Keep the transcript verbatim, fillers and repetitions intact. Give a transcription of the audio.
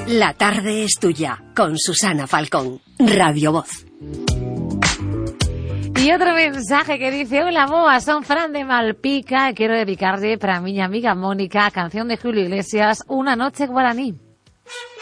La tarde es tuya, con Susana Falcón, Radio Voz. Y otro mensaje que dice: hola, boa, son Fran de Malpica, quiero dedicarle para mi amiga Mónica, canción de Julio Iglesias, Una noche guaraní.